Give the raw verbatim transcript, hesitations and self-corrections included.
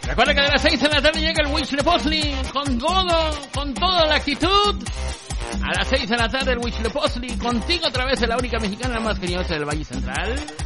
Recuerda que a las seis de la tarde llega el Huitzilopochtli con todo, con toda la actitud. A las seis de la tarde el Huitzilopochtli contigo a través de la única mexicana más cariñosa del Valle Central.